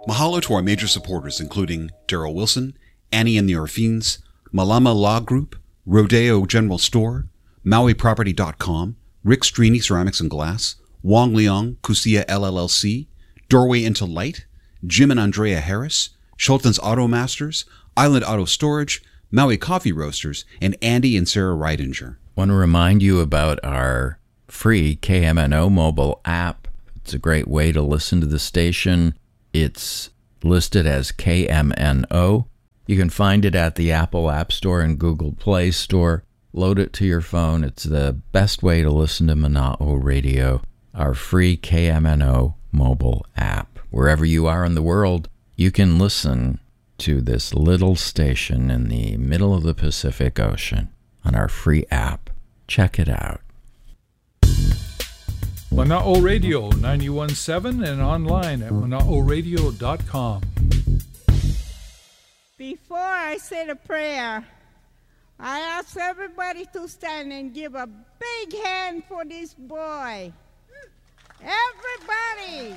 Mahalo to our major supporters, including Daryl Wilson, Annie and the Orphines, Malama Law Group, Rodeo General Store, MauiProperty.com, Rick Strini Ceramics and Glass, Wong Leong, Kusia LLC, Doorway into Light, Jim and Andrea Harris, Schulten's Auto Masters, Island Auto Storage, Maui Coffee Roasters, and Andy and Sarah Reidinger. Want to remind you about our free KMNO mobile app. It's a great way to listen to the station. It's listed as KMNO. You can find it at the Apple App Store and Google Play Store. Load it to your phone. It's the best way to listen to Mana'o Radio, our free KMNO mobile app. Wherever you are in the world, you can listen to this little station in the middle of the Pacific Ocean on our free app. Check it out. Mana'o Radio 91.7 and online at mana'oradio.com. Before I say the prayer, I ask everybody to stand and give a big hand for this boy. Everybody!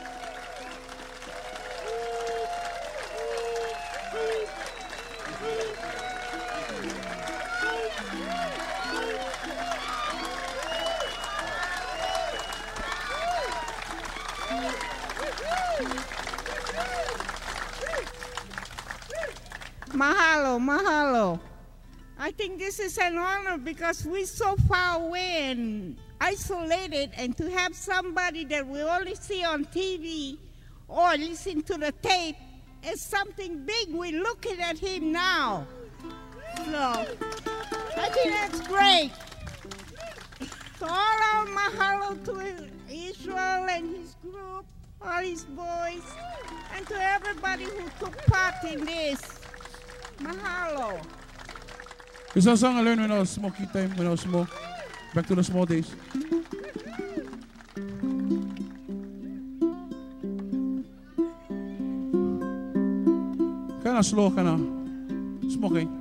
Mahalo, mahalo. I think this is an honor because we're so far away and isolated, and to have somebody that we only see on TV or listen to the tape is something big. We're looking at him now. So I think that's great. So all our mahalo to Israel and his group, all his boys, and to everybody who took part in this. Mahalo. It's a song I learned when I was smoking time, when I was small. Back to the small days. Kinda slow, kinda smoking.